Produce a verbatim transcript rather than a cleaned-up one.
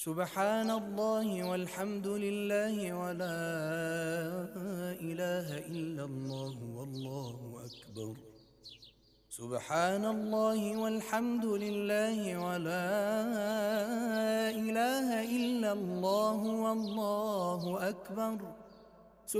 سبحان الله والحمد لله ولا إله إلا الله والله أكبر. سبحان الله والحمد لله ولا إله إلا الله والله أكبر.